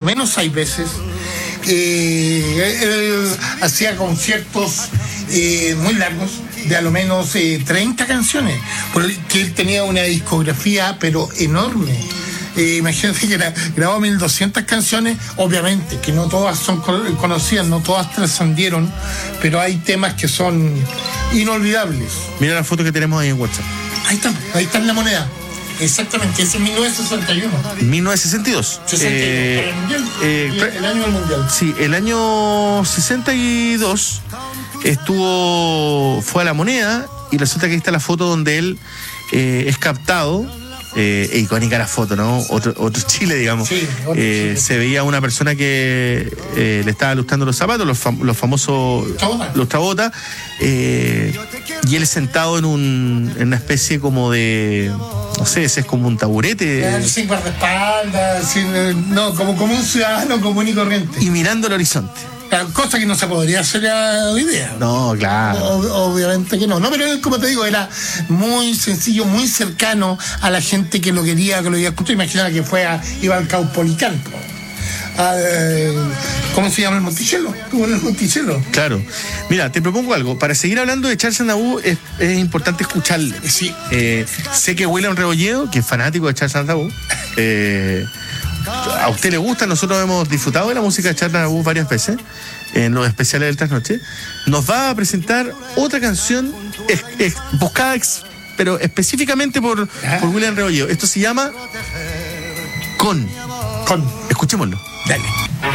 menos 6 veces. Él hacía conciertos muy largos, de a lo menos 30 canciones, porque él tenía una discografía pero enorme. Imagínense que grabó 1200 canciones, obviamente que no todas son conocidas, no todas trascendieron, pero hay temas que son inolvidables. Mira la foto que tenemos ahí en WhatsApp. Ahí está en la moneda. Exactamente, es en 1961. 1962. 62, el año del Mundial. Sí, el año 62 fue a la moneda y resulta que ahí está la foto donde él es captado. Icónica la foto, ¿no? Otro Chile, digamos. Sí, Chile. Se veía una persona que le estaba lustrando los zapatos, los famosos los Tabota, y él sentado en una especie como de, no sé, ese es como un taburete. Sin guardaespaldas, como un ciudadano común y corriente. Y mirando el horizonte. Cosa que no se podría hacer hoy día. No, claro. Obviamente que no. No, pero él, como te digo, era muy sencillo, muy cercano a la gente que lo quería, que lo iba a escuchar. Imagínate que iba al Caupolicán. ¿Cómo se llama el Monticello? Estuvo en el Monticello. Claro. Mira, te propongo algo. Para seguir hablando de Charles Aznavour es importante escucharle. Sí. Sé que William Rebolledo, que es fanático de Charles Aznavour, a usted le gusta, nosotros hemos disfrutado de la música de Charles Aznavour varias veces en los especiales del Trasnoche. Nos va a presentar otra canción buscada pero específicamente por William Rebolledo. Esto se llama Con. Con. Escuchémoslo. Dale.